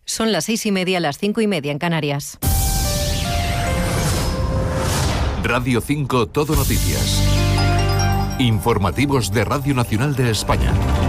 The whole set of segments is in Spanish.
Son las 6:30, las 5:30 en Canarias. Radio 5 Todo Noticias. Informativos de Radio Nacional de España.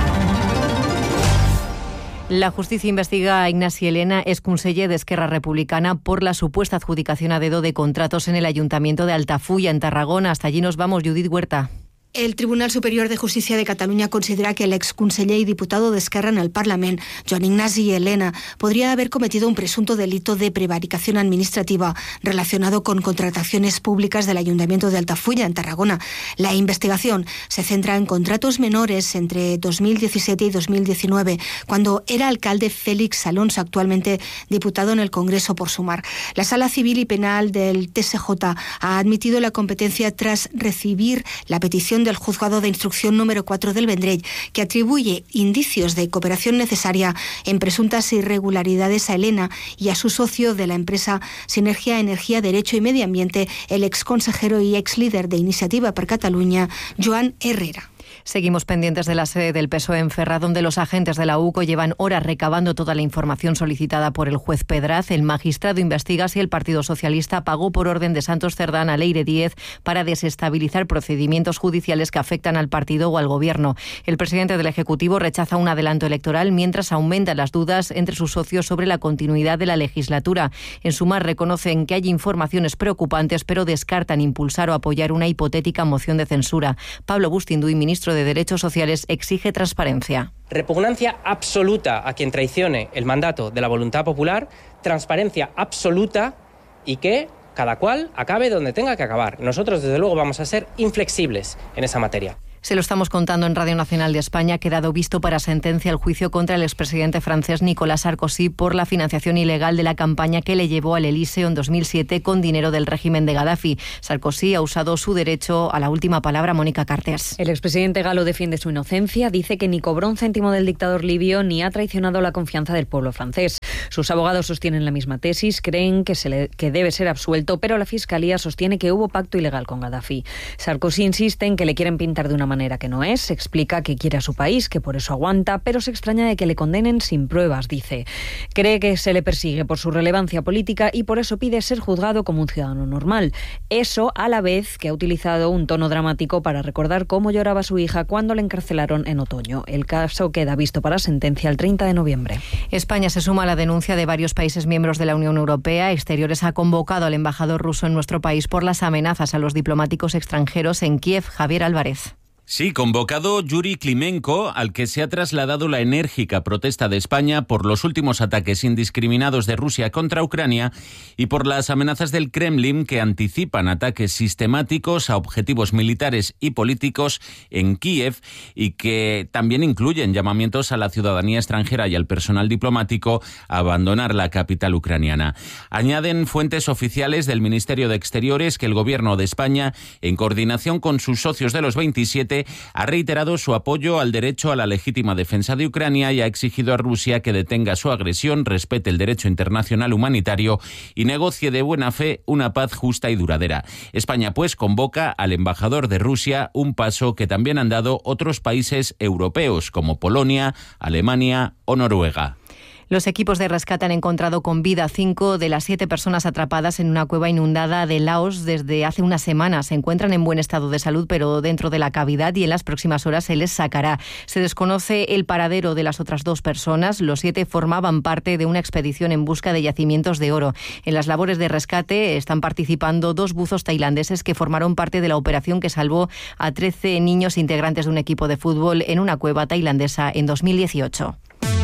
La justicia investiga a Ignasi Elena, exconseller de Esquerra Republicana, por la supuesta adjudicación a dedo de contratos en el Ayuntamiento de Altafulla, en Tarragona. Hasta allí nos vamos, Judith Huerta. El Tribunal Superior de Justícia de Catalunya considera que el exconseller y diputado de Esquerra en el Parlament, Joan Ignasi Elena, podría haber cometido un presunto delito de prevaricación administrativa relacionado con contrataciones públicas del Ayuntamiento de Altafulla, en Tarragona. La investigación se centra en contratos menores entre 2017 y 2019, cuando era alcalde Félix Alonso, actualmente diputado en el Congreso por Sumar. La Sala Civil y Penal del TSJ ha admitido la competencia tras recibir la petición del Juzgado de Instrucción número 4 del Vendrell, que atribuye indicios de cooperación necesaria en presuntas irregularidades a Elena y a su socio de la empresa Sinergia Energía, Derecho y Medio Ambiente, el exconsejero y exlíder de Iniciativa per Catalunya, Joan Herrera. Seguimos pendientes de la sede del PSOE en Ferraz, donde los agentes de la UCO llevan horas recabando toda la información solicitada por el juez Pedraz. El magistrado investiga si el Partido Socialista pagó por orden de Santos Cerdán a Leire Díez para desestabilizar procedimientos judiciales que afectan al partido o al gobierno. El presidente del Ejecutivo rechaza un adelanto electoral, mientras aumentan las dudas entre sus socios sobre la continuidad de la legislatura. En Sumar reconocen que hay informaciones preocupantes, pero descartan impulsar o apoyar una hipotética moción de censura. Pablo Bustinduy, ministro de Derechos Sociales, exige transparencia. Repugnancia absoluta a quien traicione el mandato de la voluntad popular, transparencia absoluta y que cada cual acabe donde tenga que acabar. Nosotros, desde luego, vamos a ser inflexibles en esa materia. Se lo estamos contando en Radio Nacional de España. Ha quedado visto para sentencia el juicio contra el expresidente francés Nicolas Sarkozy por la financiación ilegal de la campaña que le llevó al Elíseo en 2007 con dinero del régimen de Gaddafi. Sarkozy ha usado su derecho a la última palabra. Mónica Cartes. El expresidente galo defiende su inocencia, dice que ni cobró un céntimo del dictador libio ni ha traicionado la confianza del pueblo francés. Sus abogados sostienen la misma tesis, creen que debe ser absuelto, pero la Fiscalía sostiene que hubo pacto ilegal con Gaddafi. Sarkozy insiste en que le quieren pintar de una manera que no es, explica que quiere a su país, que por eso aguanta, pero se extraña de que le condenen sin pruebas, dice. Cree que se le persigue por su relevancia política y por eso pide ser juzgado como un ciudadano normal. Eso a la vez que ha utilizado un tono dramático para recordar cómo lloraba su hija cuando le encarcelaron en otoño. El caso queda visto para sentencia el 30 de noviembre. España se suma a la denuncia de varios países miembros de la Unión Europea. Exteriores ha convocado al embajador ruso en nuestro país por las amenazas a los diplomáticos extranjeros en Kiev. Javier Álvarez. Sí, convocado Yuri Klimenko, al que se ha trasladado la enérgica protesta de España por los últimos ataques indiscriminados de Rusia contra Ucrania y por las amenazas del Kremlin que anticipan ataques sistemáticos a objetivos militares y políticos en Kiev y que también incluyen llamamientos a la ciudadanía extranjera y al personal diplomático a abandonar la capital ucraniana. Añaden fuentes oficiales del Ministerio de Exteriores que el Gobierno de España, en coordinación con sus socios de los 27, ha reiterado su apoyo al derecho a la legítima defensa de Ucrania y ha exigido a Rusia que detenga su agresión, respete el derecho internacional humanitario y negocie de buena fe una paz justa y duradera. España, pues, convoca al embajador de Rusia, un paso que también han dado otros países europeos como Polonia, Alemania o Noruega. Los equipos de rescate han encontrado con vida 5 de las 7 personas atrapadas en una cueva inundada de Laos desde hace una semana. Se encuentran en buen estado de salud, pero dentro de la cavidad, y en las próximas horas se les sacará. Se desconoce el paradero de las otras 2 personas. Los 7 formaban parte de una expedición en busca de yacimientos de oro. En las labores de rescate están participando 2 buzos tailandeses que formaron parte de la operación que salvó a 13 niños integrantes de un equipo de fútbol en una cueva tailandesa en 2018.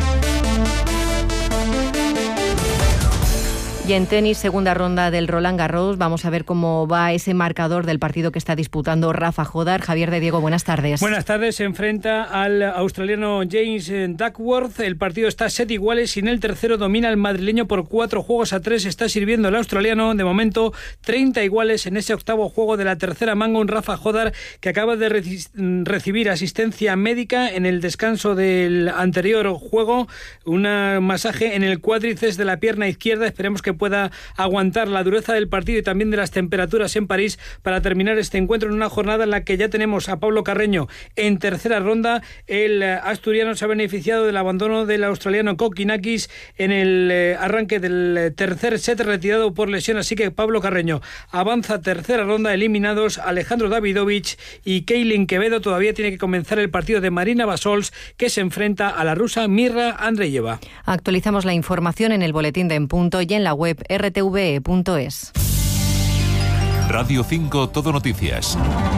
Y en tenis, segunda ronda del Roland Garros. Vamos a ver cómo va ese marcador del partido que está disputando Rafa Jodar. Javier de Diego, buenas tardes. Buenas tardes. Se enfrenta al australiano James Duckworth. El partido está 7 iguales y en el tercero domina el madrileño por 4-3. Está sirviendo el australiano, de momento 30 iguales en ese octavo juego de la tercera manga. Un Rafa Jodar que acaba de recibir asistencia médica en el descanso del anterior juego. Un masaje en el cuádriceps de la pierna izquierda. Esperemos que pueda aguantar la dureza del partido y también de las temperaturas en París para terminar este encuentro en una jornada en la que ya tenemos a Pablo Carreño en tercera ronda. El asturiano se ha beneficiado del abandono del australiano Kokinakis en el arranque del tercer set, retirado por lesión, así que Pablo Carreño avanza a tercera ronda. Eliminados Alejandro Davidovich y Keilin Quevedo. Todavía tiene que comenzar el partido de Marina Basols, que se enfrenta a la rusa Mirra Andreyeva. Actualizamos la información en el boletín de En Punto y en la web rtve.es. Radio 5 Todo Noticias.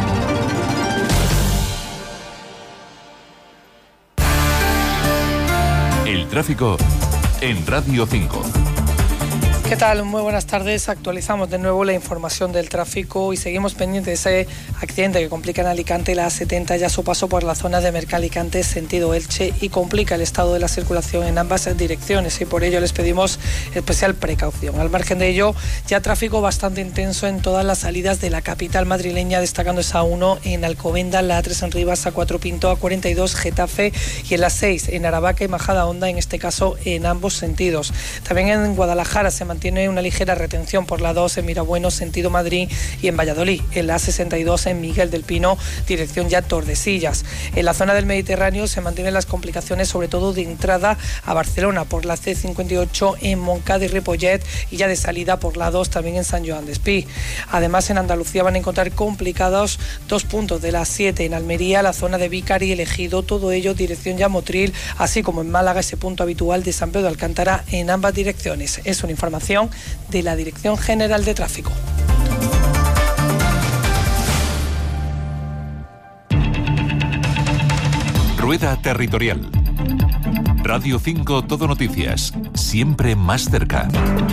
El tráfico en Radio 5. ¿Qué tal? Muy buenas tardes. Actualizamos de nuevo la información del tráfico y seguimos pendientes de ese accidente que complica en Alicante la A70 ya a su paso por la zona de Mercalicante sentido Elche y complica el estado de la circulación en ambas direcciones, y por ello les pedimos especial precaución. Al margen de ello, ya tráfico bastante intenso en todas las salidas de la capital madrileña, destacando esa A1 en Alcobendas, la A3 en Rivas, A4 Pinto, A42 Getafe y en la 6 en Aravaca y Majadahonda, en este caso en ambos sentidos. También en Guadalajara se mantiene una ligera retención por la 2 en Mirabueno, sentido Madrid, y en Valladolid, en la A62 en Miguel del Pino, dirección ya Tordesillas. En la zona del Mediterráneo se mantienen las complicaciones, sobre todo de entrada a Barcelona por la C58 en Montcada y Ripollet, y ya de salida por la 2 también en San Joan Despí. Además, en Andalucía van a encontrar complicados 2 puntos de la 7 en Almería, la zona de Vícar y El Ejido, todo ello dirección ya Motril, así como en Málaga ese punto habitual de San Pedro de Alcántara en ambas direcciones. Es una información de la Dirección General de Tráfico. Rueda Territorial. Radio 5 Todo Noticias. Siempre más cerca.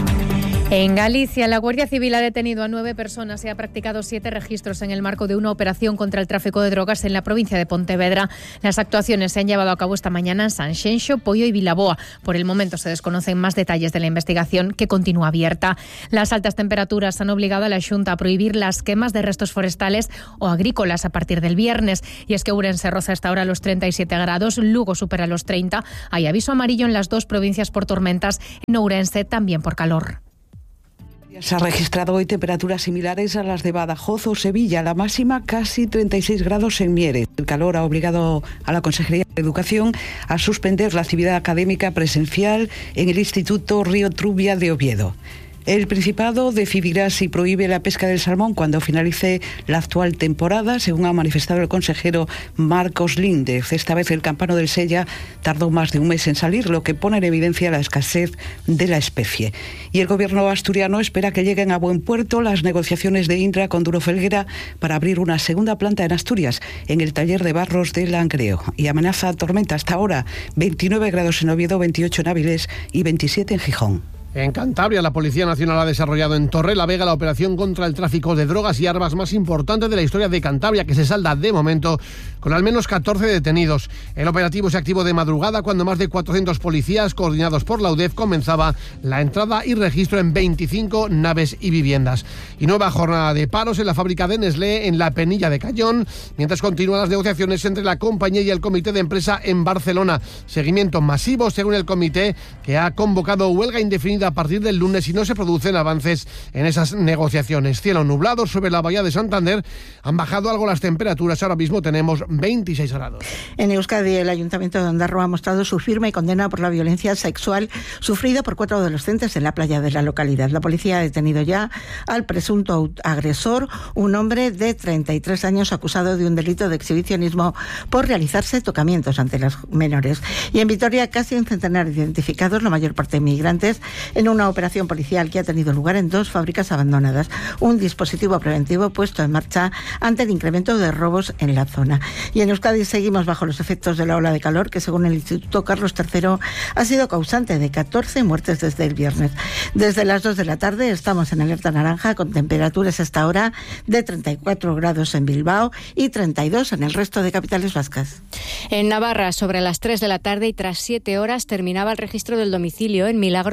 En Galicia, la Guardia Civil ha detenido a 9 personas y ha practicado 7 registros en el marco de una operación contra el tráfico de drogas en la provincia de Pontevedra. Las actuaciones se han llevado a cabo esta mañana en Sanxenxo, Poio y Vilaboa. Por el momento se desconocen más detalles de la investigación, que continúa abierta. Las altas temperaturas han obligado a la Xunta a prohibir las quemas de restos forestales o agrícolas a partir del viernes. Y es que Ourense roza hasta ahora los 37 grados, Lugo supera los 30. Hay aviso amarillo en las 2 provincias por tormentas, en Ourense también por calor. Se ha registrado hoy temperaturas similares a las de Badajoz o Sevilla, la máxima casi 36 grados en Mieres. El calor ha obligado a la Consejería de Educación a suspender la actividad académica presencial en el Instituto Río Trubia de Oviedo. El Principado decidirá si prohíbe la pesca del salmón cuando finalice la actual temporada, según ha manifestado el consejero Marcos Líndez. Esta vez el campano del Sella tardó más de un mes en salir, lo que pone en evidencia la escasez de la especie. Y el gobierno asturiano espera que lleguen a buen puerto las negociaciones de Indra con Duro Felguera para abrir una segunda planta en Asturias, en el taller de barros de Langreo. Y amenaza tormenta hasta ahora, 29 grados en Oviedo, 28 en Áviles y 27 en Gijón. En Cantabria, la Policía Nacional ha desarrollado en Torrelavega la operación contra el tráfico de drogas y armas más importante de la historia de Cantabria, que se salda de momento con al menos 14 detenidos. El operativo se activó de madrugada cuando más de 400 policías, coordinados por la UDEF, comenzaba la entrada y registro en 25 naves y viviendas. Y nueva jornada de paros en la fábrica de Nestlé en la Penilla de Cayón, mientras continúan las negociaciones entre la compañía y el comité de empresa en Barcelona. Seguimiento masivo, según el comité, que ha convocado huelga indefinida a partir del lunes si no se producen avances en esas negociaciones. Cielo nublado sobre la bahía de Santander. Han bajado algo las temperaturas. Ahora mismo tenemos 26 grados. En Euskadi, el Ayuntamiento de Ondarroa ha mostrado su firme condena por la violencia sexual sufrida por 4 adolescentes en la playa de la localidad. La policía ha detenido ya al presunto agresor, un hombre de 33 años acusado de un delito de exhibicionismo por realizarse tocamientos ante las menores. Y en Vitoria, casi un centenar de identificados, la mayor parte inmigrantes, en una operación policial que ha tenido lugar en 2 fábricas abandonadas. Un dispositivo preventivo puesto en marcha ante el incremento de robos en la zona. Y en Euskadi seguimos bajo los efectos de la ola de calor que, según el Instituto Carlos III, ha sido causante de 14 muertes desde el viernes. Desde las 2 de la tarde estamos en alerta naranja con temperaturas hasta ahora de 34 grados en Bilbao y 32 en el resto de capitales vascas. En Navarra, sobre las 3 de la tarde y tras 7 horas, terminaba el registro del domicilio en Milagro del exsecretario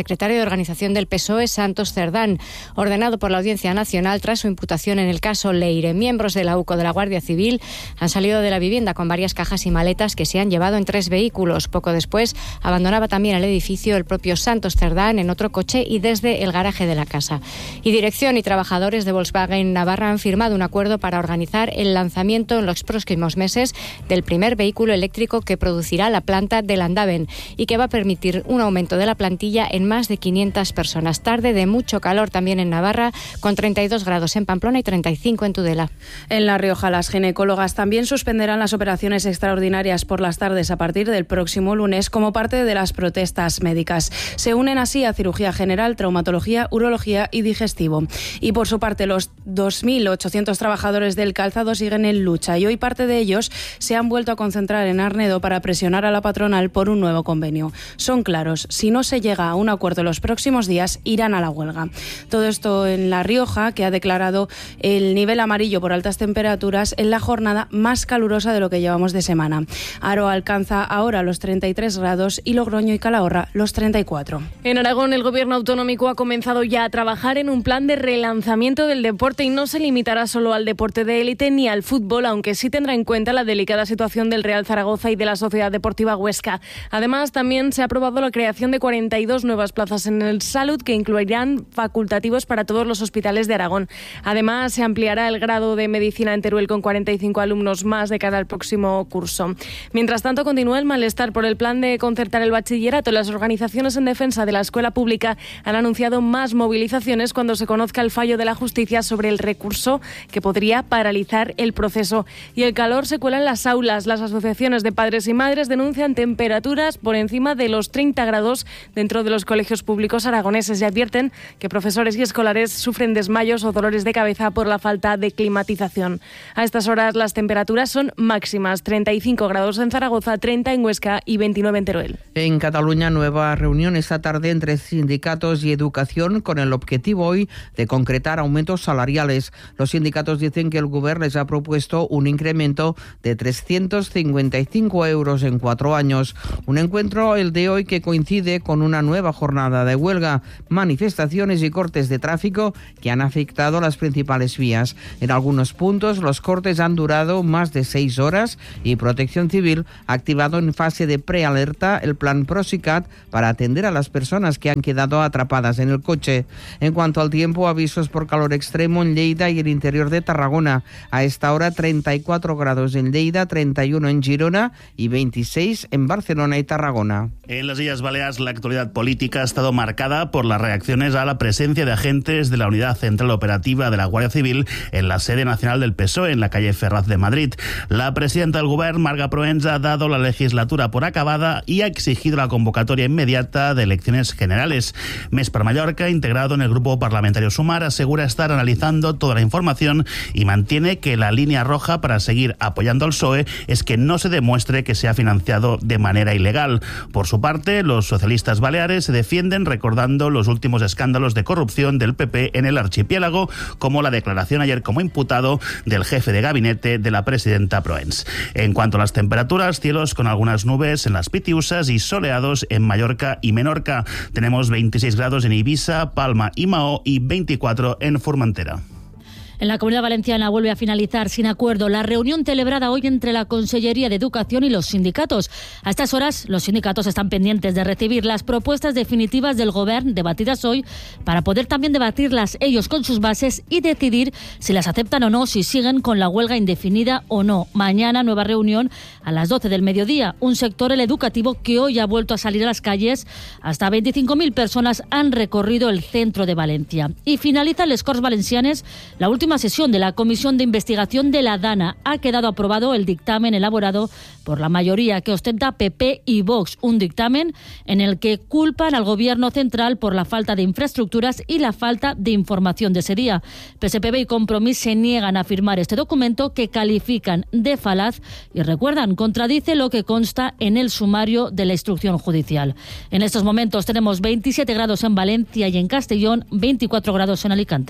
secretario de Organización del PSOE, Santos Cerdán, ordenado por la Audiencia Nacional tras su imputación en el caso Leire. Miembros de la UCO de la Guardia Civil han salido de la vivienda con varias cajas y maletas que se han llevado en 3 vehículos. Poco después abandonaba también el edificio el propio Santos Cerdán en otro coche y desde el garaje de la casa. Y dirección y trabajadores de Volkswagen Navarra han firmado un acuerdo para organizar el lanzamiento en los próximos meses del primer vehículo eléctrico que producirá la planta de Landaven y que va a permitir un aumento de la plantilla en más de 500 personas. Tarde de mucho calor también en Navarra, con 32 grados en Pamplona y 35 en Tudela. En La Rioja, las ginecólogas también suspenderán las operaciones extraordinarias por las tardes a partir del próximo lunes como parte de las protestas médicas. Se unen así a cirugía general, traumatología, urología y digestivo. Y por su parte, los 2.800 trabajadores del calzado siguen en lucha y hoy parte de ellos se han vuelto a concentrar en Arnedo para presionar a la patronal por un nuevo convenio. Son claros, si no se llega a un acuerdo en los próximos días, irán a la huelga. Todo esto en La Rioja, que ha declarado el nivel amarillo por altas temperaturas en la jornada más calurosa de lo que llevamos de semana. Aro alcanza ahora los 33 grados y Logroño y Calahorra los 34. En Aragón, el gobierno autonómico ha comenzado ya a trabajar en un plan de relanzamiento del deporte y no se limitará solo al deporte de élite ni al fútbol, aunque sí tendrá en cuenta la delicada situación del Real Zaragoza y de la Sociedad Deportiva Huesca. Además, también se ha aprobado la creación de 42 nuevas plazas en el Salud que incluirán facultativos para todos los hospitales de Aragón. Además, se ampliará el grado de medicina en Teruel con 45 alumnos más de cara al próximo curso. Mientras tanto, continúa el malestar por el plan de concertar el bachillerato. Las organizaciones en defensa de la escuela pública han anunciado más movilizaciones cuando se conozca el fallo de la justicia sobre el recurso que podría paralizar el proceso. Y el calor se cuela en las aulas. Las asociaciones de padres y madres denuncian temperaturas por encima de los 30 grados dentro de los colegios públicos aragoneses y advierten que profesores y escolares sufren desmayos o dolores de cabeza por la falta de climatización. A estas horas las temperaturas son máximas: 35 grados en Zaragoza, 30 en Huesca y 29 en Teruel. En Cataluña, nueva reunión esta tarde entre sindicatos y educación con el objetivo hoy de concretar aumentos salariales. Los sindicatos dicen que el Gobierno les ha propuesto un incremento de 355 euros en 4 años. Un encuentro, el de hoy, que coincide con una nueva jornada de huelga, manifestaciones y cortes de tráfico que han afectado las principales vías. En algunos puntos los cortes han durado más de 6 horas y Protección Civil ha activado en fase de prealerta el plan Prosicat para atender a las personas que han quedado atrapadas en el coche. En cuanto al tiempo, avisos por calor extremo en Lleida y el interior de Tarragona. A esta hora 34 grados en Lleida, 31 en Girona y 26 en Barcelona y Tarragona. En las Islas Baleares, la actualidad política ha estado marcada por las reacciones a la presencia de agentes de la Unidad Central Operativa de la Guardia Civil en la sede nacional del PSOE, en la calle Ferraz de Madrid. La presidenta del Gobierno, Marga Proença, ha dado la legislatura por acabada y ha exigido la convocatoria inmediata de elecciones generales. Més per Mallorca, integrado en el grupo parlamentario Sumar, asegura estar analizando toda la información y mantiene que la línea roja para seguir apoyando al PSOE es que no se demuestre que se ha financiado de manera ilegal. Por su parte, los socialistas baleares se defienden recordando los últimos escándalos de corrupción del PP en el archipiélago, como la declaración ayer como imputado del jefe de gabinete de la presidenta Proens. En cuanto a las temperaturas, cielos con algunas nubes en las Pitiusas y soleados en Mallorca y Menorca. Tenemos 26 grados en Ibiza, Palma y Mahó y 24 en Formentera. En la Comunidad Valenciana vuelve a finalizar sin acuerdo la reunión celebrada hoy entre la Consellería de Educación y los sindicatos. A estas horas, los sindicatos están pendientes de recibir las propuestas definitivas del Gobierno, debatidas hoy, para poder también debatirlas ellos con sus bases y decidir si las aceptan o no, si siguen con la huelga indefinida o no. Mañana, nueva reunión a las 12 del mediodía. Un sector, el educativo, que hoy ha vuelto a salir a las calles. Hasta 25.000 personas han recorrido el centro de Valencia. Y finaliza les Corts Valencianes, la última sesión de la Comisión de Investigación de la DANA. Ha quedado aprobado el dictamen elaborado por la mayoría que ostenta PP y Vox, un dictamen en el que culpan al Gobierno central por la falta de infraestructuras y la falta de información de ese día. PSPB y Compromís se niegan a firmar este documento, que califican de falaz y, recuerdan, contradice lo que consta en el sumario de la instrucción judicial. En estos momentos tenemos 27 grados en Valencia y en Castellón, 24 grados en Alicante.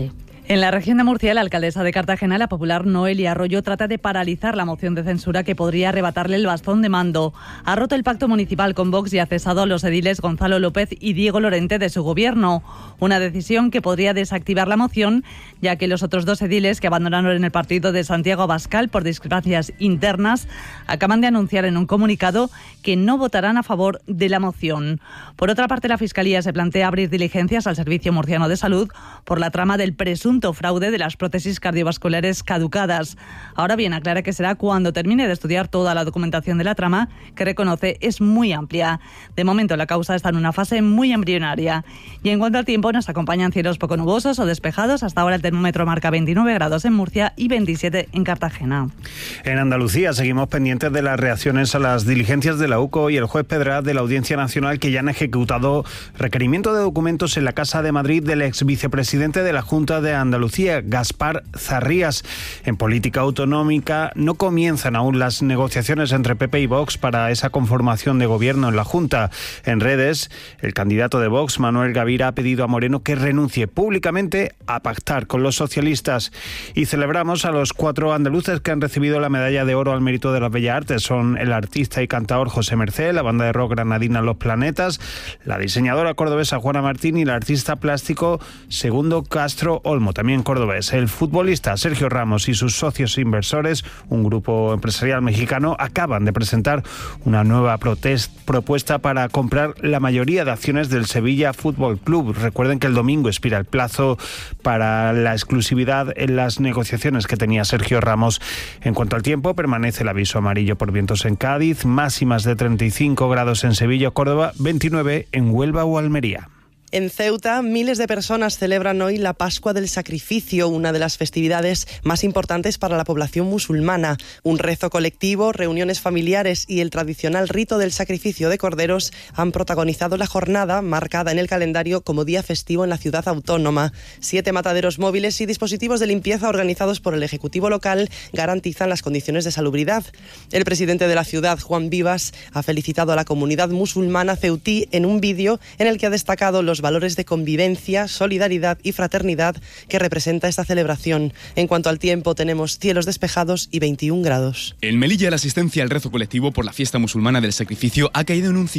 En la región de Murcia, la alcaldesa de Cartagena, la popular Noelia Arroyo, trata de paralizar la moción de censura que podría arrebatarle el bastón de mando. Ha roto el pacto municipal con Vox y ha cesado a los ediles Gonzalo López y Diego Lorente de su gobierno. Una decisión que podría desactivar la moción, ya que los otros dos ediles que abandonaron el partido de Santiago Abascal por discrepancias internas acaban de anunciar en un comunicado que no votarán a favor de la moción. Por otra parte, la Fiscalía se plantea abrir diligencias al Servicio Murciano de Salud por la trama del presunto fraude de las prótesis cardiovasculares caducadas. Ahora bien, aclara que será cuando termine de estudiar toda la documentación de la trama, que reconoce es muy amplia. De momento, la causa está en una fase muy embrionaria. Y en cuanto al tiempo, nos acompañan cielos poco nubosos o despejados. Hasta ahora el termómetro marca 29 grados en Murcia y 27 en Cartagena. En Andalucía seguimos pendientes de las reacciones a las diligencias de la UCO y el juez Pedraz de la Audiencia Nacional, que ya han ejecutado requerimiento de documentos en la Casa de Madrid del ex vicepresidente de la Junta de Andalucía, Gaspar Zarrías. En política autonómica no comienzan aún las negociaciones entre PP y Vox para esa conformación de gobierno en la Junta. En redes, el candidato de Vox, Manuel Gavira, ha pedido a Moreno que renuncie públicamente a pactar con los socialistas. Y celebramos a los 4 andaluces que han recibido la medalla de oro al mérito de las bellas artes. Son el artista y cantador José Mercé, la banda de rock granadina Los Planetas, la diseñadora cordobesa Juana Martín y el artista plástico Segundo Castro Olmo, también cordobés. El futbolista Sergio Ramos y sus socios inversores, un grupo empresarial mexicano, acaban de presentar una nueva propuesta para comprar la mayoría de acciones del Sevilla Fútbol Club. Recuerden que el domingo expira el plazo para la exclusividad en las negociaciones que tenía Sergio Ramos. En cuanto al tiempo, permanece el aviso amarillo por vientos en Cádiz, máximas de 35 grados en Sevilla o Córdoba, 29 en Huelva o Almería. En Ceuta, miles de personas celebran hoy la Pascua del Sacrificio, una de las festividades más importantes para la población musulmana. Un rezo colectivo, reuniones familiares y el tradicional rito del sacrificio de corderos han protagonizado la jornada, marcada en el calendario como día festivo en la ciudad autónoma. 7 mataderos móviles y dispositivos de limpieza organizados por el Ejecutivo local garantizan las condiciones de salubridad. El presidente de la ciudad, Juan Vivas, ha felicitado a la comunidad musulmana ceutí en un vídeo en el que ha destacado los valores de convivencia, solidaridad y fraternidad que representa esta celebración. En cuanto al tiempo, tenemos cielos despejados y 21 grados. En Melilla, la asistencia al rezo colectivo por la fiesta musulmana del sacrificio ha caído en un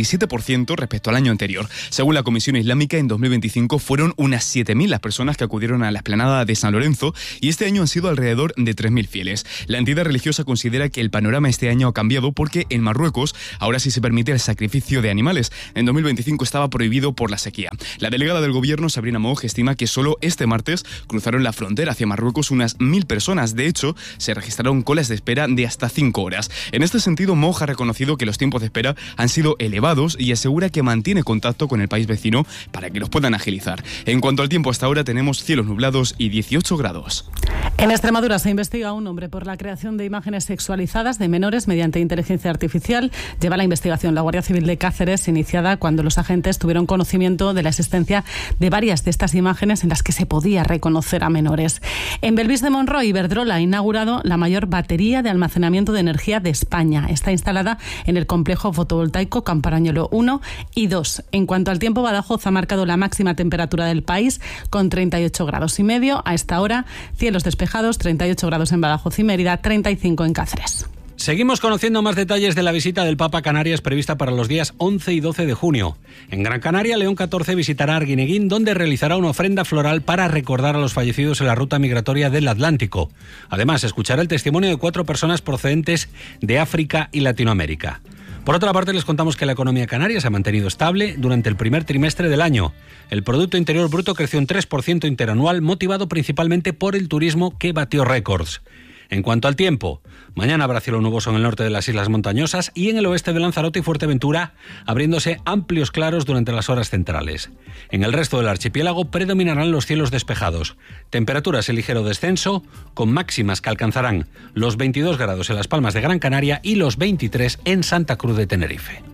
57% respecto al año anterior. Según la Comisión Islámica, en 2025 fueron unas 7.000 las personas que acudieron a la explanada de San Lorenzo y este año han sido alrededor de 3.000 fieles. La entidad religiosa considera que el panorama este año ha cambiado porque en Marruecos ahora sí se permite el sacrificio de animales. En 2025 estaba prohibido por la sequía. La delegada del gobierno, Sabrina Moog, estima que solo este martes cruzaron la frontera hacia Marruecos unas 1.000 personas. De hecho, se registraron colas de espera de hasta 5 horas. En este sentido, Moog ha reconocido que los tiempos de espera han sido elevados y asegura que mantiene contacto con el país vecino para que los puedan agilizar. En cuanto al tiempo, hasta ahora tenemos cielos nublados y 18 grados. En Extremadura se investiga a un hombre por la creación de imágenes sexualizadas de menores mediante inteligencia artificial. Lleva la investigación la Guardia Civil de Cáceres, iniciada cuando los agentes tuvieron conocimiento de la existencia de varias de estas imágenes en las que se podía reconocer a menores. En Belvis de Monroy, Iberdrola ha inaugurado la mayor batería de almacenamiento de energía de España. Está instalada en el complejo fotovoltaico Camparañolo 1 y 2. En cuanto al tiempo, Badajoz ha marcado la máxima temperatura del país con 38 grados y medio. A esta hora, cielos despejados, 38 grados en Badajoz y Mérida, 35 en Cáceres. Seguimos conociendo más detalles de la visita del Papa a Canarias prevista para los días 11 y 12 de junio. En Gran Canaria, León XIV visitará Arguineguín, donde realizará una ofrenda floral para recordar a los fallecidos en la ruta migratoria del Atlántico. Además, escuchará el testimonio de 4 personas procedentes de África y Latinoamérica. Por otra parte, les contamos que la economía canaria se ha mantenido estable durante el primer trimestre del año. El Producto Interior Bruto creció un 3% interanual, motivado principalmente por el turismo, que batió récords. En cuanto al tiempo, mañana habrá cielo nuboso en el norte de las islas montañosas y en el oeste de Lanzarote y Fuerteventura, abriéndose amplios claros durante las horas centrales. En el resto del archipiélago predominarán los cielos despejados. Temperaturas en ligero descenso, con máximas que alcanzarán los 22 grados en Las Palmas de Gran Canaria y los 23 en Santa Cruz de Tenerife.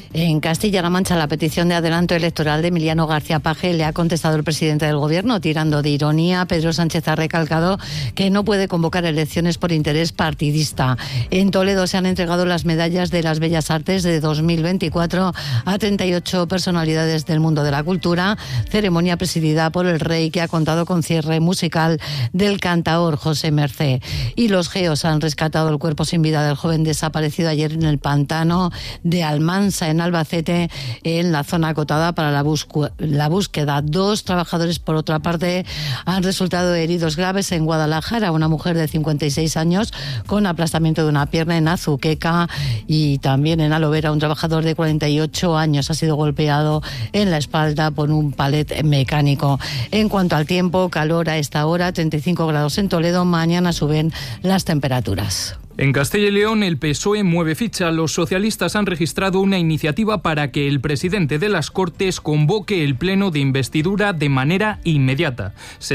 En Castilla-La Mancha, la petición de adelanto electoral de Emiliano García Paje le ha contestado el presidente del Gobierno, tirando de ironía. Pedro Sánchez ha recalcado que no puede convocar elecciones por interés partidista. En Toledo se han entregado las medallas de las Bellas Artes de 2024 a 38 personalidades del mundo de la cultura, ceremonia presidida por el rey, que ha contado con cierre musical del cantaor José Mercé. Y los GEOS han rescatado el cuerpo sin vida del joven desaparecido ayer en el pantano de Almansa, en Albacete, en la zona acotada para la búsqueda. 2 trabajadores, por otra parte, han resultado heridos graves en Guadalajara. Una mujer de 56 años con aplastamiento de una pierna en Azuqueca, y también en Alovera un trabajador de 48 años ha sido golpeado en la espalda por un palet mecánico. En cuanto al tiempo, calor a esta hora, 35 grados en Toledo. Mañana suben las temperaturas. En Castilla y León, el PSOE mueve ficha. Los socialistas han registrado una iniciativa para que el presidente de las Cortes convoque el pleno de investidura de manera inmediata,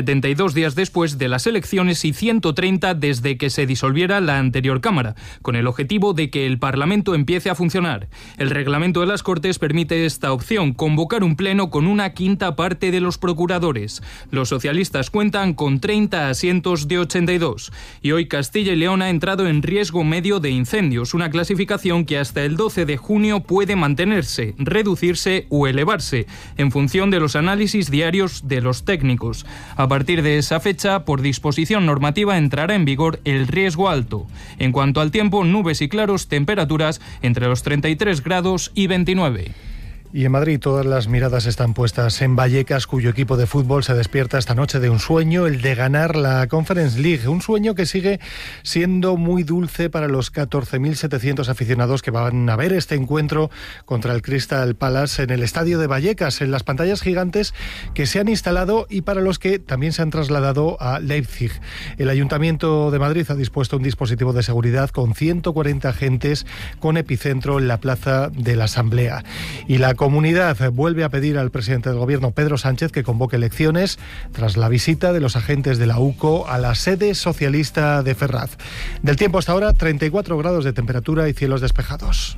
72 días después de las elecciones y 130 desde que se disolviera la anterior Cámara, con el objetivo de que el Parlamento empiece a funcionar. El reglamento de las Cortes permite esta opción, convocar un pleno con una quinta parte de los procuradores. Los socialistas cuentan con 30 asientos de 82. Y hoy Castilla y León ha entrado en riesgo medio de incendios, una clasificación que hasta el 12 de junio puede mantenerse, reducirse o elevarse, en función de los análisis diarios de los técnicos. A partir de esa fecha, por disposición normativa, entrará en vigor el riesgo alto. En cuanto al tiempo, nubes y claros, temperaturas entre los 33 grados y 29. Y en Madrid todas las miradas están puestas en Vallecas, cuyo equipo de fútbol se despierta esta noche de un sueño, el de ganar la Conference League. Un sueño que sigue siendo muy dulce para los 14.700 aficionados que van a ver este encuentro contra el Crystal Palace en el estadio de Vallecas, en las pantallas gigantes que se han instalado y para los que también se han trasladado a Leipzig. El Ayuntamiento de Madrid ha dispuesto un dispositivo de seguridad con 140 agentes con epicentro en la plaza de la Asamblea. Y la comunidad vuelve a pedir al presidente del Gobierno, Pedro Sánchez, que convoque elecciones tras la visita de los agentes de la UCO a la sede socialista de Ferraz. Del tiempo hasta ahora, 34 grados de temperatura y cielos despejados.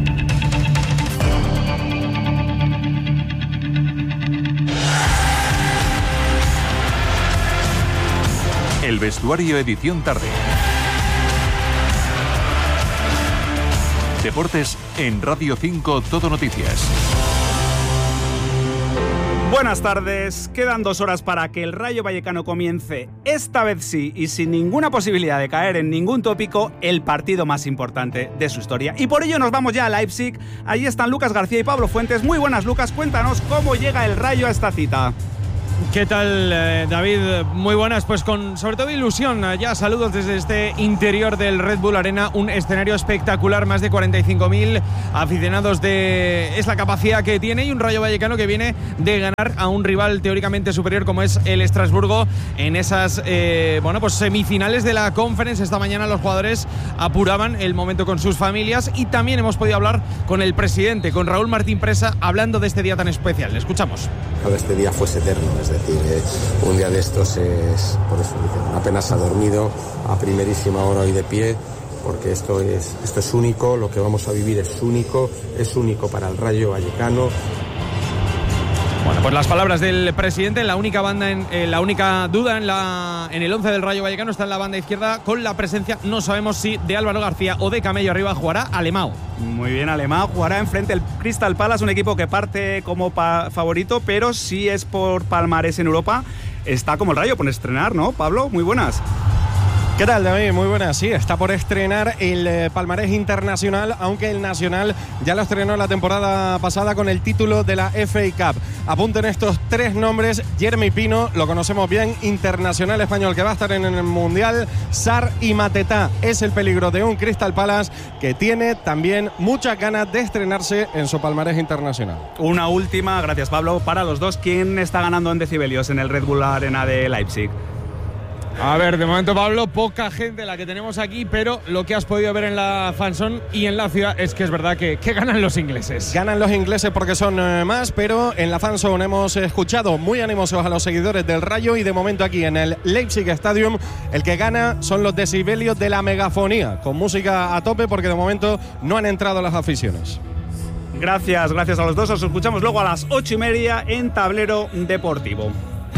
El vestuario edición tarde. Deportes en Radio 5 Todo Noticias. Buenas tardes, quedan 2 horas para que el Rayo Vallecano comience, esta vez sí y sin ninguna posibilidad de caer en ningún tópico, el partido más importante de su historia. Y por ello nos vamos ya a Leipzig. Allí están Lucas García y Pablo Fuentes. Muy buenas, Lucas, cuéntanos cómo llega el Rayo a esta cita. ¿Qué tal, David? Muy buenas, pues con sobre todo ilusión. Ya saludos desde este interior del Red Bull Arena, un escenario espectacular, más de 45.000 aficionados es la capacidad que tiene, y un Rayo Vallecano que viene de ganar a un rival teóricamente superior como es el Estrasburgo en esas semifinales de la Conference. Esta mañana los jugadores apuraban el momento con sus familias y también hemos podido hablar con el presidente, con Raúl Martín Presa, hablando de este día tan especial. Le escuchamos. Este día fuese eterno, es decir, un día de estos es, por eso, apenas ha dormido, a primerísima hora hoy de pie, porque esto es único, lo que vamos a vivir es único para el Rayo Vallecano. Bueno, pues las palabras del presidente. La única duda en el 11 del Rayo Vallecano está en la banda izquierda, con la presencia, no sabemos si de Álvaro García o de Camello arriba. Jugará Alemão. Muy bien, Alemão jugará enfrente del Crystal Palace, un equipo que parte como favorito, pero si es por palmarés en Europa, está como el Rayo por estrenar, ¿no, Pablo? Muy buenas. ¿Qué tal, David? Muy buenas. Sí, está por estrenar el palmarés internacional, aunque el nacional ya lo estrenó la temporada pasada con el título de la FA Cup. Apunten estos 3 nombres: Jeremy Pino, lo conocemos bien, internacional español que va a estar en el Mundial; Sarr y Matetá. Es el peligro de un Crystal Palace que tiene también muchas ganas de estrenarse en su palmarés internacional. Una última, gracias Pablo, para los dos. ¿Quién está ganando en decibelios en el Red Bull Arena de Leipzig? A ver, de momento, Pablo, poca gente la que tenemos aquí, pero lo que has podido ver en la fanzone y en la ciudad es que es verdad que ganan los ingleses. Ganan los ingleses porque son más, pero en la fanzone hemos escuchado muy animosos a los seguidores del Rayo, y de momento aquí en el Leipzig Stadium el que gana son los decibelios de la megafonía, con música a tope, porque de momento no han entrado las aficiones. Gracias a los dos. Os escuchamos luego a las 8:30 en Tablero Deportivo.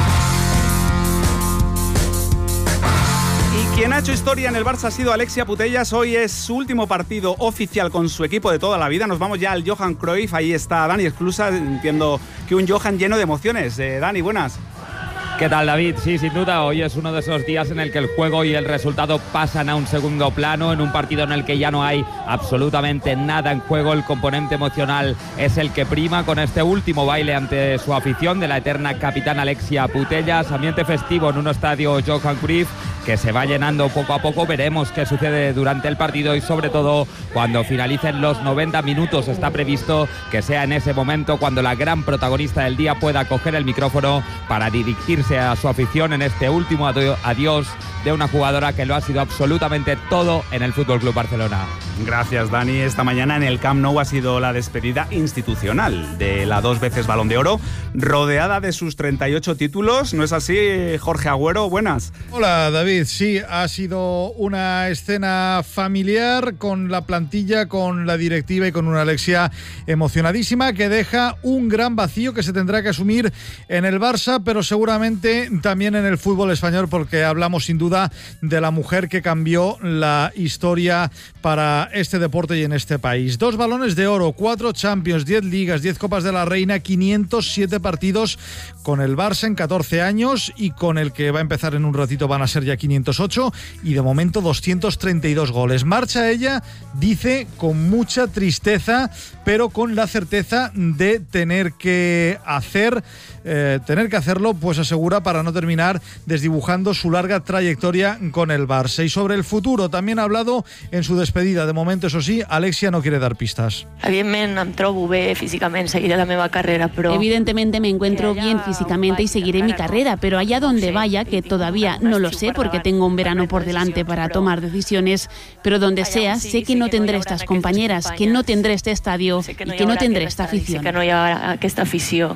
Y quien ha hecho historia en el Barça ha sido Alexia Putellas. Hoy es su último partido oficial con su equipo de toda la vida. Nos vamos ya al Johan Cruyff. Ahí está Dani Esclusa. Entiendo que un Johan lleno de emociones. Dani, buenas. ¿Qué tal, David? Sí, sin duda, hoy es uno de esos días en el que el juego y el resultado pasan a un segundo plano, en un partido en el que ya no hay absolutamente nada en juego. El componente emocional es el que prima con este último baile ante su afición de la eterna capitana Alexia Putellas. Ambiente festivo en un estadio Johan Cruyff que se va llenando poco a poco. Veremos qué sucede durante el partido y sobre todo cuando finalicen los 90 minutos. Está previsto que sea en ese momento cuando la gran protagonista del día pueda coger el micrófono para dirigirse a su afición en este último adiós de una jugadora que lo ha sido absolutamente todo en el FC Barcelona. Gracias, Dani. Esta mañana en el Camp Nou ha sido la despedida institucional de la 2 veces Balón de Oro, rodeada de sus 38 títulos. ¿No es así, Jorge Agüero? Buenas. Hola, David. Sí, ha sido una escena familiar con la plantilla, con la directiva y con una Alexia emocionadísima que deja un gran vacío que se tendrá que asumir en el Barça, pero seguramente también en el fútbol español, porque hablamos sin duda de la mujer que cambió la historia para este deporte y en este país. 2 balones de oro, 4 Champions, 10 ligas, 10 Copas de la Reina, 507 partidos con el Barça en 14 años y con el que va a empezar en un ratito van a ser ya 508 y de momento 232 goles. Marcha ella, dice, con mucha tristeza, pero con la certeza de tener que hacerlo, pues asegura, para no terminar desdibujando su larga trayectoria con el Barça. Y sobre el futuro también ha hablado en su despedida. De momento, eso sí, Alexia no quiere dar pistas. Evidentment em trobo bé físicament, seguiré la meva carrera, però... Evidentemente me encuentro bien físicamente y seguiré mi carrera, pero allá donde vaya, que todavía no lo sé porque tengo un verano por delante para tomar decisiones, pero donde sea, sé que no tendré estas compañeras, que no tendré este estadio y que no tendré esta afición. Que no hi haurà aquesta afició.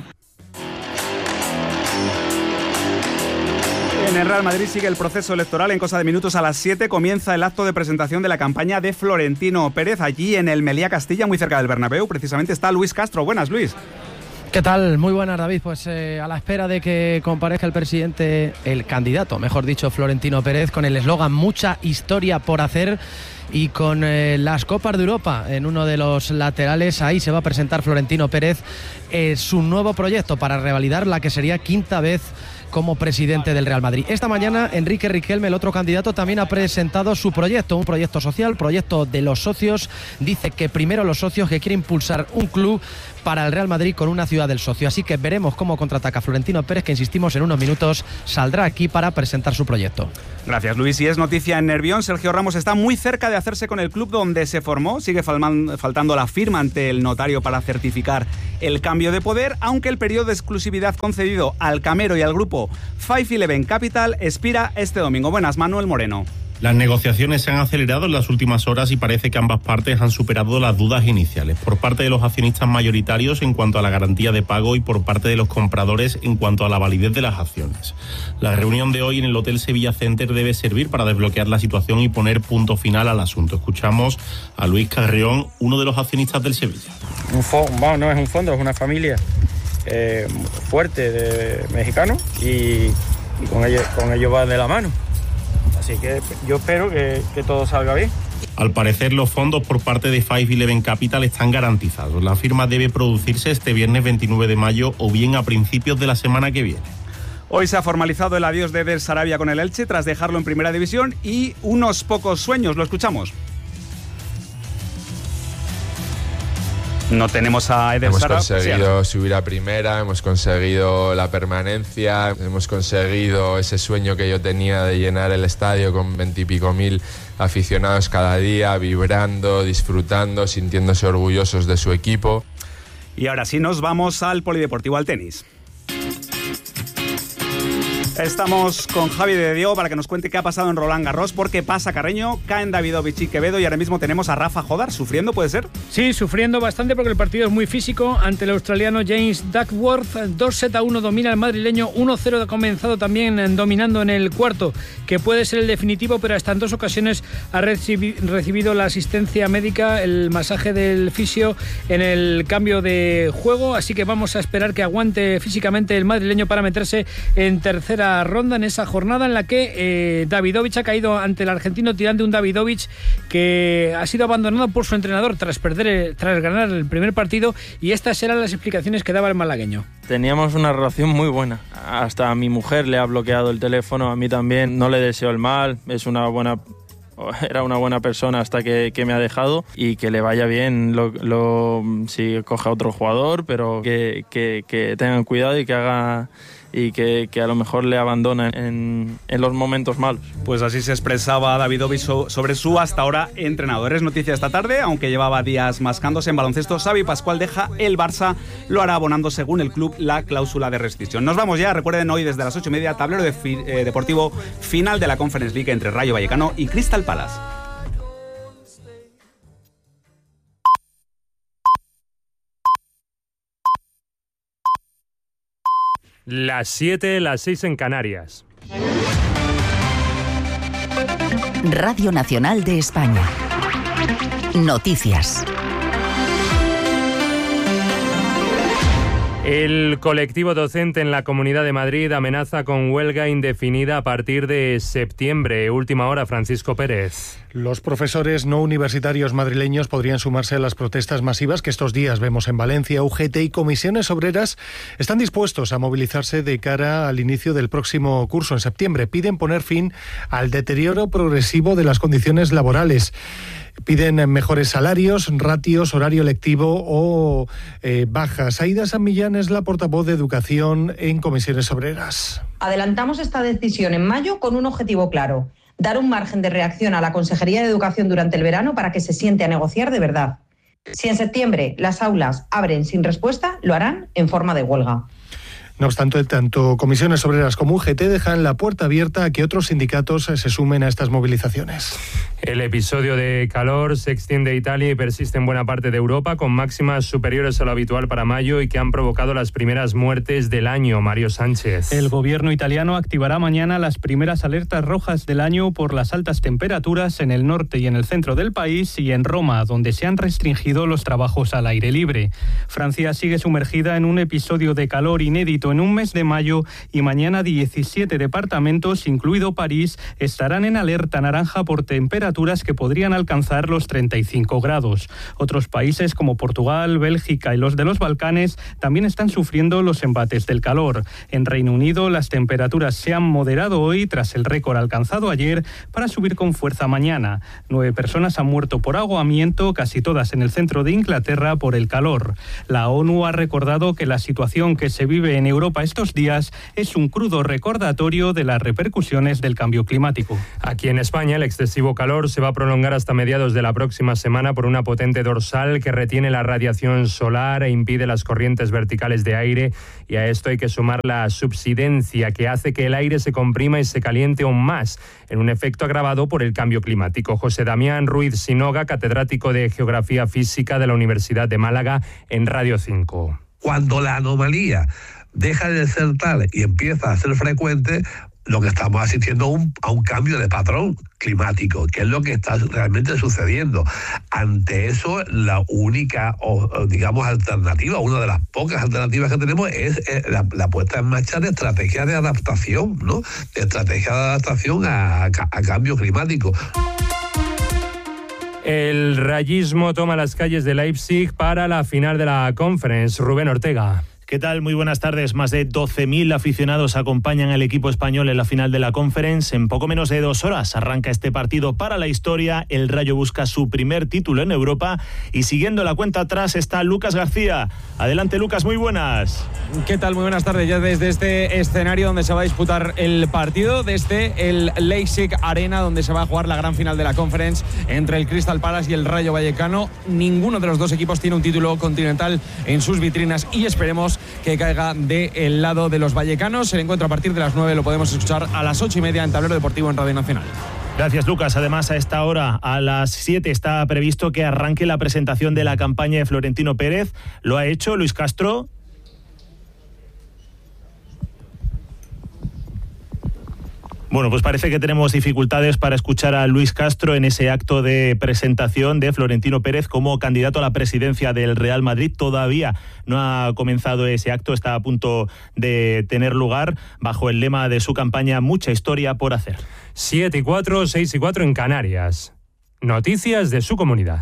En el Real Madrid sigue el proceso electoral. En cosa de minutos, a las 7 comienza el acto de presentación de la campaña de Florentino Pérez. Allí en el Meliá Castilla, muy cerca del Bernabéu, precisamente está Luis Castro. Buenas, Luis. ¿Qué tal? Muy buenas, David. Pues a la espera de que comparezca el candidato, mejor dicho, Florentino Pérez, con el eslogan "Mucha historia por hacer", y con las Copas de Europa en uno de los laterales. Ahí se va a presentar Florentino Pérez su nuevo proyecto para revalidar la que sería 5ª vez como presidente del Real Madrid. Esta mañana Enrique Riquelme, el otro candidato, también ha presentado su proyecto, un proyecto social, proyecto de los socios. Dice que primero los socios, que quiere impulsar un club para el Real Madrid con una ciudad del socio. Así que veremos cómo contraataca Florentino Pérez, que insistimos, en unos minutos saldrá aquí para presentar su proyecto. Gracias, Luis. Y es noticia en Nervión. Sergio Ramos está muy cerca de hacerse con el club donde se formó. Sigue faltando la firma ante el notario para certificar el cambio de poder, aunque el periodo de exclusividad concedido al Camero y al grupo 511 Capital expira este domingo. Buenas, Manuel Moreno. Las negociaciones se han acelerado en las últimas horas y parece que ambas partes han superado las dudas iniciales. Por parte de los accionistas mayoritarios en cuanto a la garantía de pago y por parte de los compradores en cuanto a la validez de las acciones. La reunión de hoy en el Hotel Sevilla Center debe servir para desbloquear la situación y poner punto final al asunto. Escuchamos a Luis Carrión, uno de los accionistas del Sevilla. No es un fondo, es una familia fuerte de mexicanos y con ello va de la mano. Así que yo espero que todo salga bien. Al parecer, los fondos por parte de 511 Capital están garantizados. La firma debe producirse este viernes 29 de mayo o bien a principios de la semana que viene. Hoy se ha formalizado el adiós de Eder Sarabia con el Elche tras dejarlo en primera división y unos pocos sueños. Lo escuchamos. No tenemos a Eder Sarabia. Hemos conseguido subir a primera, hemos conseguido la permanencia, hemos conseguido ese sueño que yo tenía de llenar el estadio con 20 y pico mil aficionados cada día, vibrando, disfrutando, sintiéndose orgullosos de su equipo. Y ahora sí nos vamos al polideportivo, al tenis. Estamos con Javi de Diego para que nos cuente qué ha pasado en Roland Garros, porque pasa Carreño, caen Davidovich y Quevedo y ahora mismo tenemos a Rafa Jodar sufriendo, ¿puede ser? Sí, sufriendo bastante porque el partido es muy físico ante el australiano James Duckworth. 2-1 domina el madrileño, 1-0 ha comenzado también dominando en el cuarto, que puede ser el definitivo, pero hasta en 2 ocasiones ha recibido la asistencia médica, el masaje del fisio en el cambio de juego, así que vamos a esperar que aguante físicamente el madrileño para meterse en tercera ronda en esa jornada en la que Davidovich ha caído ante el argentino tirante, un Davidovich que ha sido abandonado por su entrenador tras ganar el primer partido, y estas eran las explicaciones que daba el malagueño. Teníamos una relación muy buena, hasta a mi mujer le ha bloqueado el teléfono, a mí también, no le deseo el mal, era una buena persona hasta que me ha dejado, y que le vaya bien si coge a otro jugador, pero que tengan cuidado y que haga y que a lo mejor le abandona en los momentos malos. Pues así se expresaba Davidovich sobre su hasta ahora entrenador. Es noticia esta tarde, aunque llevaba días mascándose en baloncesto, Xavi Pascual deja el Barça, lo hará abonando según el club la cláusula de rescisión. Nos vamos ya, recuerden hoy desde las 8:30, tablero deportivo final de la Conference League entre Rayo Vallecano y Crystal Palace. Las 7, las 6 en Canarias. Radio Nacional de España. Noticias. El colectivo docente en la Comunidad de Madrid amenaza con huelga indefinida a partir de septiembre. Última hora, Francisco Pérez. Los profesores no universitarios madrileños podrían sumarse a las protestas masivas que estos días vemos en Valencia. UGT y comisiones obreras están dispuestos a movilizarse de cara al inicio del próximo curso en septiembre. Piden poner fin al deterioro progresivo de las condiciones laborales. Piden mejores salarios, ratios, horario lectivo o bajas. Aída San Millán es la portavoz de Educación en Comisiones Obreras. Adelantamos esta decisión en mayo con un objetivo claro: dar un margen de reacción a la Consejería de Educación durante el verano para que se siente a negociar de verdad. Si en septiembre las aulas abren sin respuesta, lo harán en forma de huelga. No obstante, tanto Comisiones Obreras como UGT dejan la puerta abierta a que otros sindicatos se sumen a estas movilizaciones. El episodio de calor se extiende a Italia y persiste en buena parte de Europa, con máximas superiores a lo habitual para mayo y que han provocado las primeras muertes del año. Mario Sánchez. El gobierno italiano activará mañana las primeras alertas rojas del año por las altas temperaturas en el norte y en el centro del país, y en Roma, donde se han restringido los trabajos al aire libre. Francia sigue sumergida en un episodio de calor inédito en un mes de mayo, y mañana 17 departamentos, incluido París, estarán en alerta naranja por temperaturas que podrían alcanzar los 35 grados. Otros países como Portugal, Bélgica y los de los Balcanes también están sufriendo los embates del calor. En Reino Unido las temperaturas se han moderado hoy tras el récord alcanzado ayer, para subir con fuerza mañana. 9 personas han muerto por ahogamiento, casi todas en el centro de Inglaterra por el calor. La ONU ha recordado que la situación que se vive en Europa estos días es un crudo recordatorio de las repercusiones del cambio climático. Aquí en España el excesivo calor se va a prolongar hasta mediados de la próxima semana por una potente dorsal que retiene la radiación solar e impide las corrientes verticales de aire, y a esto hay que sumar la subsidencia, que hace que el aire se comprima y se caliente aún más, en un efecto agravado por el cambio climático. José Damián Ruiz Sinoga, catedrático de Geografía Física de la Universidad de Málaga, en Radio 5. Cuando la anomalía deja de ser tal y empieza a ser frecuente, lo que estamos asistiendo a un cambio de patrón climático, que es lo que está realmente sucediendo. Ante eso, la única, alternativa, una de las pocas alternativas que tenemos es la puesta en marcha de estrategias de adaptación, ¿no? De estrategias de adaptación a cambio climático. El rayismo toma las calles de Leipzig para la final de la Conference. Rubén Ortega. ¿Qué tal? Muy buenas tardes. Más de 12.000 aficionados acompañan al equipo español en la final de la Conference. En poco menos de 2 horas arranca este partido para la historia. El Rayo busca su primer título en Europa y siguiendo la cuenta atrás está Lucas García. Adelante, Lucas, muy buenas. ¿Qué tal? Muy buenas tardes. Ya desde este escenario donde se va a disputar el partido, desde el Leipzig Arena, donde se va a jugar la gran final de la Conference entre el Crystal Palace y el Rayo Vallecano. Ninguno de los dos equipos tiene un título continental en sus vitrinas y esperemos esperemos que caiga del lado de los vallecanos. El encuentro a partir de las 9 lo podemos escuchar a las 8:30 en Tablero Deportivo en Radio Nacional. Gracias, Lucas. Además, a esta hora, a las 7, está previsto que arranque la presentación de la campaña de Florentino Pérez. Lo ha hecho Luis Castro. Bueno, pues parece que tenemos dificultades para escuchar a Luis Castro en ese acto de presentación de Florentino Pérez como candidato a la presidencia del Real Madrid. Todavía no ha comenzado ese acto, está a punto de tener lugar bajo el lema de su campaña: mucha historia por hacer. 7:04, 6:04 en Canarias. Noticias de su comunidad.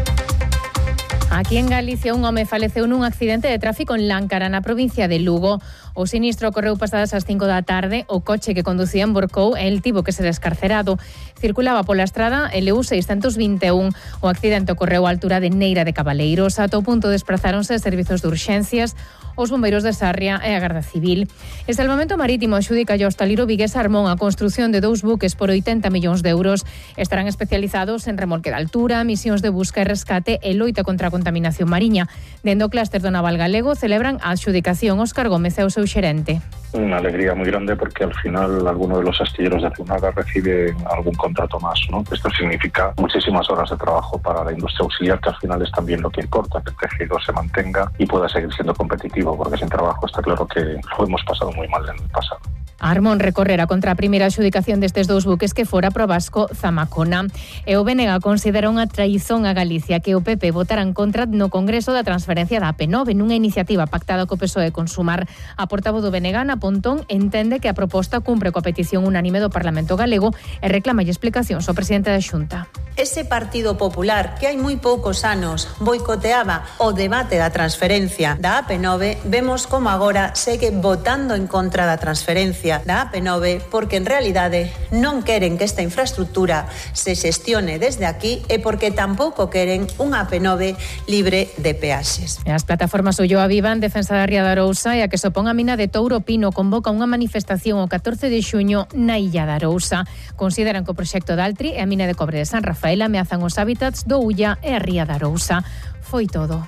Aquí en Galicia un home faleceu nun accidente de tráfico en Láncara, na provincia de Lugo. O sinistro ocorreu pasadas as 5 da tarde. O coche que conducía emborcou e el tivo que ser descarcerado. Circulaba pola estrada LU 621. O accidente ocorreu á altura de Neira de Cabaleiros. Ata o punto desprazáronse servizos de urxencias, os bombeiros de Sarria e a Garda Civil. E Salvamento Marítimo adxudica ao hostalero vigués Armón a construción de 2 buques por 80 millóns de euros. Estarán especializados en remolque de altura, misións de busca e rescate e loita contra a contaminación mariña. Dende o clúster do Naval Galego celebran a adxudicación. Óscar Gómez é o seu xerente. Una alegría muy grande porque al final alguno de los astilleros de Zunaga recibe algún contrato más, ¿no? Esto significa muchísimas horas de trabajo para la industria auxiliar, que al final es también lo que importa, que el tejido se mantenga y pueda seguir siendo competitivo, porque sin trabajo está claro que lo hemos pasado muy mal en el pasado. Armón recorrerá contra a primeira adxudicación destes 2 buques que fora pro vasco Zamacona. E o BNG considera unha traizón a Galicia que o PP votara en contra no Congreso da transferencia da AP9 nunha iniciativa pactada co PSOE con Sumar. A portavoz do BNG, Ana Pontón, entende que a proposta cumpre coa petición unánime do Parlamento galego e reclama explicacións ao presidente da Xunta. Ese Partido Popular que hai moi poucos anos boicoteaba o debate da transferencia da AP9, vemos como agora segue votando en contra da transferencia da AP9 porque en realidade non queren que esta infraestructura se xestione desde aquí e porque tampouco queren unha AP9 libre de peaxes. E as plataformas Ulloa Viva en defensa da ría de Arousa e a que se opón a mina de Touro Pino convoca unha manifestación o 14 de xuño na illa de Arousa. Consideran que o proxecto de Altri e a mina de cobre de San Rafael ameazan os hábitats do Ulla e a ría de Arousa. Foi todo.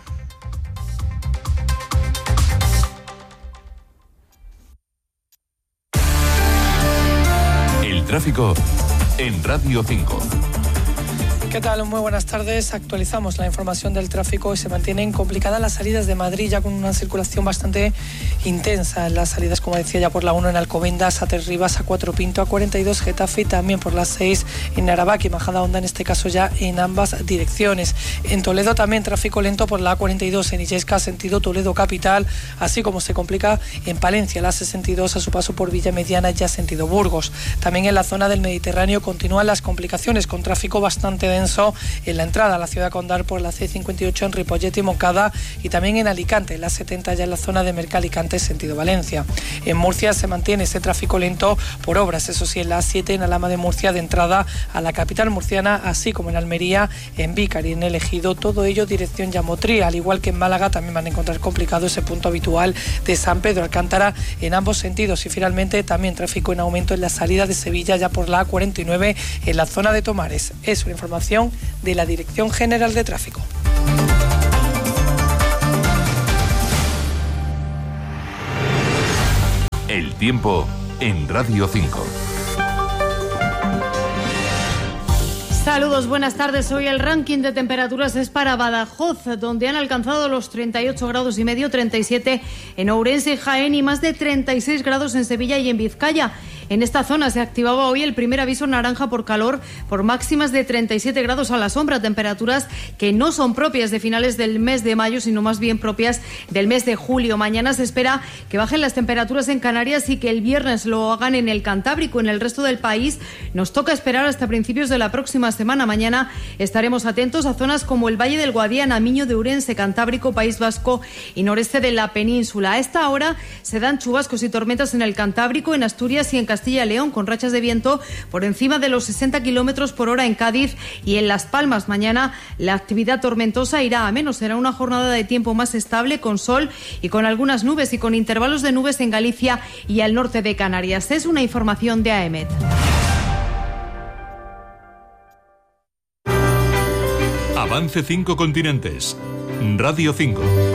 Tráfico en Radio 5. ¿Qué tal? Muy buenas tardes. Actualizamos la información del tráfico y se mantienen complicadas las salidas de Madrid, ya con una circulación bastante intensa. Las salidas, como decía, ya por la 1 en Alcobendas, a 3 Rivas, a 4 Pinto, a 42 Getafe y también por la 6 en Aravaca y Majadahonda, en este caso ya en ambas direcciones. En Toledo también tráfico lento por la A42 en Illescas, sentido Toledo Capital, así como se complica en Palencia, la 62 a su paso por Villa Mediana, ya sentido Burgos. También en la zona del Mediterráneo continúan las complicaciones con tráfico bastante denso en la entrada a la ciudad condal por la C58 en Ripollet y Moncada y también en Alicante, la 70 ya en la zona de Mercalicante, sentido Valencia. En Murcia se mantiene ese tráfico lento por obras, eso sí, en la A7 en Alhama de Murcia de entrada a la capital murciana, así como en Almería, en Vícar y en El Ejido, todo ello dirección Yamotrí, al igual que en Málaga también van a encontrar complicado ese punto habitual de San Pedro Alcántara en ambos sentidos y finalmente también tráfico en aumento en la salida de Sevilla ya por la A49 en la zona de Tomares. Es una información de la Dirección General de Tráfico. El tiempo en Radio 5. Saludos, buenas tardes. Hoy el ranking de temperaturas es para Badajoz, donde han alcanzado los 38 grados y medio, 37 en Ourense y Jaén y más de 36 grados en Sevilla y en Vizcaya. En esta zona se activaba hoy el primer aviso naranja por calor, por máximas de 37 grados a la sombra, temperaturas que no son propias de finales del mes de mayo, sino más bien propias del mes de julio. Mañana se espera que bajen las temperaturas en Canarias y que el viernes lo hagan en el Cantábrico. En el resto del país nos toca esperar hasta principios de la próxima semana. Mañana estaremos atentos a zonas como el Valle del Guadiana, Miño de Ourense, Cantábrico, País Vasco y noreste de la península. A esta hora se dan chubascos y tormentas en el Cantábrico, en Asturias y en Castilla y León, con rachas de viento por encima de los 60 kilómetros por hora en Cádiz y en Las Palmas. Mañana la actividad tormentosa irá a menos. Será una jornada de tiempo más estable, con sol y con algunas nubes y con intervalos de nubes en Galicia y al norte de Canarias. Es una información de AEMET. Avance 5 continentes. Radio 5.